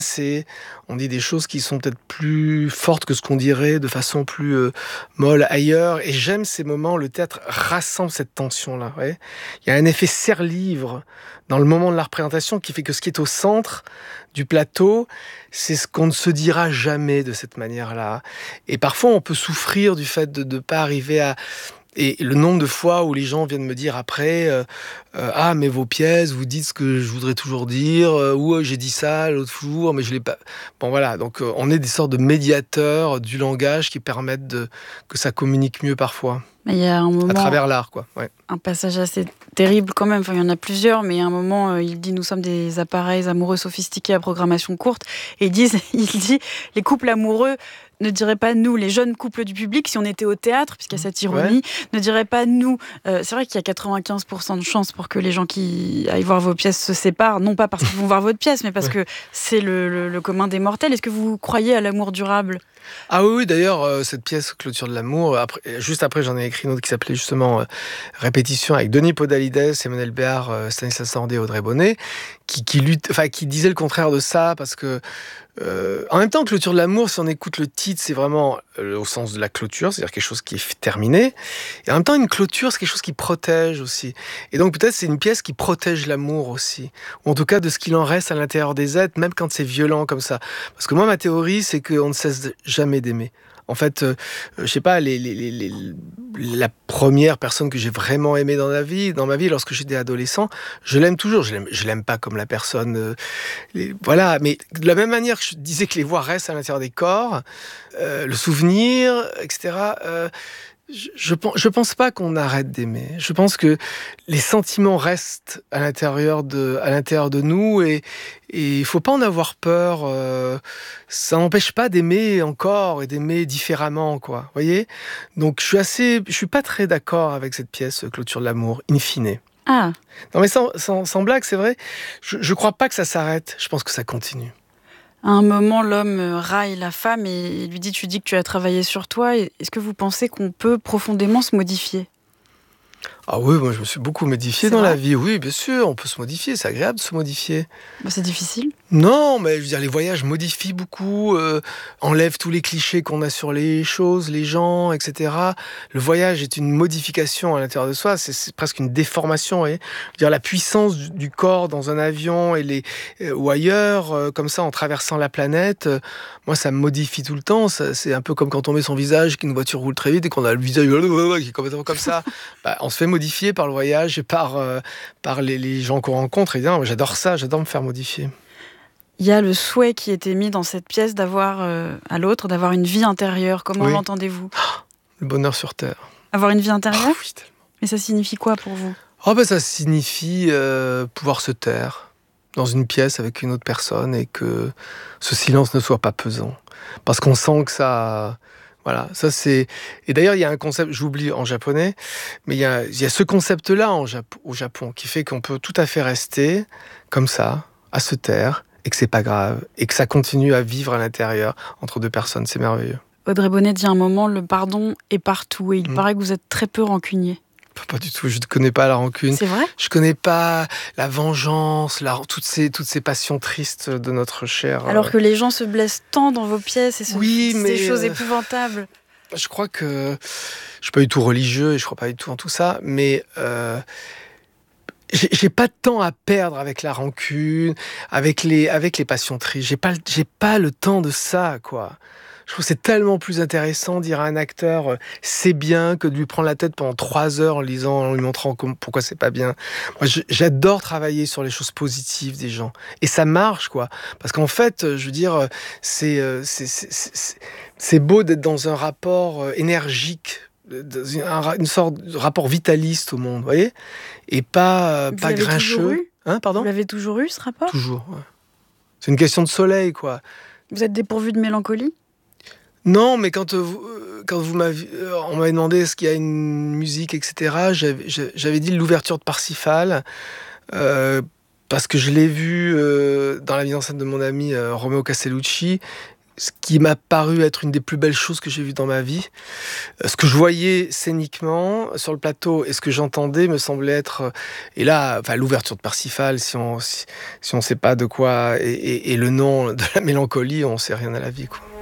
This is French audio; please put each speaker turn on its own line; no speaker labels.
On dit des choses qui sont peut-être plus fortes que ce qu'on dirait de façon plus molle ailleurs. Et j'aime ces moments, le théâtre rassemble cette tension-là. Ouais. Il y a un effet serre-livre dans le moment de la représentation qui fait que ce qui est au centre du plateau, c'est ce qu'on ne se dira jamais de cette manière-là. Et parfois, on peut souffrir du fait de ne pas arriver à... Et le nombre de fois où les gens viennent me dire après ah, mais vos pièces, vous dites ce que je voudrais toujours dire, ou j'ai dit ça l'autre jour, mais je l'ai pas. Bon, voilà. Donc, on est des sortes de médiateurs du langage qui permettent que ça communique mieux parfois.
Mais il y a un moment,
à travers l'art, quoi. Ouais.
Un passage assez terrible quand même. Enfin, il y en a plusieurs, mais à un moment, il dit: nous sommes des appareils amoureux sophistiqués à programmation courte. Et il dit les couples amoureux ne diraient pas nous, les jeunes couples du public, si on était au théâtre, puisqu'il y a cette ironie, ne diraient pas nous. C'est vrai qu'il y a 95% de chances pour que les gens qui aillent voir vos pièces se séparent, non pas parce qu'ils vont voir votre pièce, mais parce que c'est le commun des mortels. Est-ce que vous croyez à l'amour durable ?
Ah oui, d'ailleurs, cette pièce Clôture de l'amour, juste après, j'en ai écrit une autre qui s'appelait justement Répétition, avec Denis Podalides, Emmanuel Béard, Stanislas Sardé et Audrey Bonnet, qui disait le contraire de ça, parce que en même temps, Clôture de l'amour, si on écoute le titre, c'est vraiment au sens de la clôture, c'est-à-dire quelque chose qui est terminé. Et en même temps, une clôture, c'est quelque chose qui protège aussi. Et donc peut-être c'est une pièce qui protège l'amour aussi, ou en tout cas de ce qu'il en reste à l'intérieur des êtres, même quand c'est violent comme ça. Parce que moi, ma théorie, c'est qu'on ne cesse jamais d'aimer. En fait, je sais pas, la première personne que j'ai vraiment aimée dans ma vie, lorsque j'étais adolescent, je l'aime toujours. Je l'aime pas comme la personne, voilà. Mais de la même manière que je disais que les voix restent à l'intérieur des corps, le souvenir, etc. Je pense pas qu'on arrête d'aimer. Je pense que les sentiments restent à l'intérieur de nous et il faut pas en avoir peur. Ça n'empêche pas d'aimer encore et d'aimer différemment, quoi. Voyez ? Donc je suis pas très d'accord avec cette pièce Clôture de l'amour, in fine.
Ah.
Non mais sans blague, c'est vrai. Je crois pas que ça s'arrête. Je pense que ça continue.
À un moment, l'homme raille la femme et lui dit: tu dis que tu as travaillé sur toi. Est-ce que vous pensez qu'on peut profondément se modifier ?
Ah oui, moi je me suis beaucoup modifié dans la vie. Oui, bien sûr, on peut se modifier, c'est agréable de se modifier.
C'est difficile.
Non, mais je veux dire, les voyages modifient beaucoup, enlèvent tous les clichés qu'on a sur les choses, les gens, etc. Le voyage est une modification à l'intérieur de soi, c'est presque une déformation. Vous voyez, je veux dire, la puissance du corps dans un avion ou ailleurs, comme ça, en traversant la planète, moi ça me modifie tout le temps. C'est un peu comme quand on met son visage, qu'une voiture roule très vite et qu'on a le visage qui est complètement comme ça. On se fait modifier par le voyage et par les gens qu'on rencontre. Et bien, moi, j'adore ça, j'adore me faire modifier.
Il y a le souhait qui était mis dans cette pièce d'avoir à l'autre, d'avoir une vie intérieure. Comment l'entendez-vous ?
Le bonheur sur Terre.
Avoir une vie intérieure ?
Oui, tellement.
Mais ça signifie quoi pour vous ?
Ça signifie pouvoir se taire dans une pièce avec une autre personne et que ce silence ne soit pas pesant. Parce qu'on sent que ça... Voilà, ça c'est... Et d'ailleurs, il y a un concept, j'oublie en japonais, mais il y a ce concept-là au Japon qui fait qu'on peut tout à fait rester comme ça, à se taire, et que c'est pas grave, et que ça continue à vivre à l'intérieur entre deux personnes, c'est merveilleux.
Audrey Bonnet dit un moment: le pardon est partout, et il paraît que vous êtes très peu rancunier.
Pas du tout, je ne connais pas la rancune.
C'est vrai ?
Je ne connais pas la vengeance, toutes ces passions tristes de notre chair.
Alors que les gens se blessent tant dans vos pièces et se disent des choses épouvantables.
Je crois que je suis pas du tout religieux et je crois pas du tout en tout ça, mais j'ai pas de temps à perdre avec la rancune, avec les passions tristes. J'ai pas le temps de ça, quoi. Je trouve que c'est tellement plus intéressant de dire à un acteur c'est bien que de lui prendre la tête pendant 3 heures en lui montrant pourquoi c'est pas bien. Moi, j'adore travailler sur les choses positives des gens. Et ça marche, quoi. Parce qu'en fait, je veux dire, c'est beau d'être dans un rapport énergique, une sorte de rapport vitaliste au monde, vous voyez ? Et pas grincheux. Pardon ?
Vous l'avez toujours eu, ce rapport ?
Toujours, ouais. C'est une question de soleil, quoi.
Vous êtes dépourvu de mélancolie ?
Non, mais quand on m'avait demandé est-ce qu'il y a une musique, etc., j'avais dit l'ouverture de Parsifal, parce que je l'ai vu dans la mise en scène de mon ami Romeo Castellucci, ce qui m'a paru être une des plus belles choses que j'ai vues dans ma vie. Ce que je voyais scéniquement sur le plateau et ce que j'entendais me semblait être... Et là, enfin, l'ouverture de Parsifal, si on sait pas de quoi... Et le nom de la mélancolie, on sait rien à la vie, quoi.